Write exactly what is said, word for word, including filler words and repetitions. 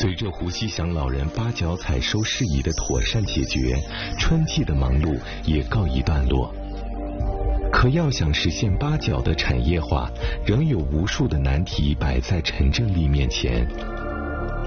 随着胡锡祥老人八角采收事宜的妥善解决，春季的忙碌也告一段落。可要想实现八角的产业化，仍有无数的难题摆在陈正利面前。